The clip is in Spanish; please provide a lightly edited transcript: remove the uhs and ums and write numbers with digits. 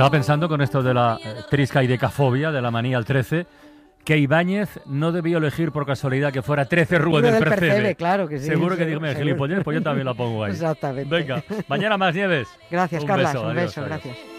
Estaba pensando con esto de la triscaidecafobia, de la manía al 13, que Ibáñez no debió elegir por casualidad que fuera 13 Rue del Percebe. Claro que sí. Seguro que dime gilipollas, pues yo también la pongo ahí. Exactamente. Venga, mañana más, Nieves. Gracias, Un Carlas. beso, Un adiós, beso, adiós. gracias.